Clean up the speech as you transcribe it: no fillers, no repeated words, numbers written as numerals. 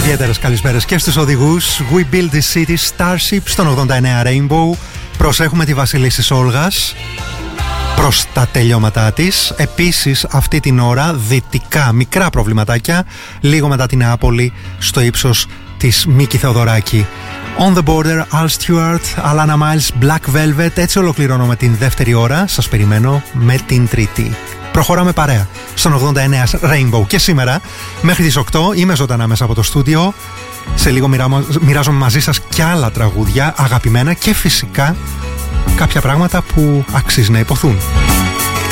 Ιδιαίτερες καλησπέρες και στους οδηγούς. We build the city Starship στον 89 Rainbow. Προσέχουμε τη Βασιλίσσης Όλγας προς τα τελειώματά της. Επίσης αυτή την ώρα δυτικά μικρά προβληματάκια, λίγο μετά την Νεάπολη στο ύψος της Μίκη Θεοδωράκη. On the Border, Al Stewart, Alana Miles, Black Velvet. Έτσι ολοκληρώνουμε την δεύτερη ώρα. Σας περιμένω με την τρίτη. Προχωράμε παρέα στον 89 Rainbow και σήμερα μέχρι τις 8 είμαι ζωντανά μέσα από το στούντιο. Σε λίγο μοιράζομαι μαζί σας κι άλλα τραγούδια αγαπημένα και φυσικά κάποια πράγματα που αξίζει να υποθούν.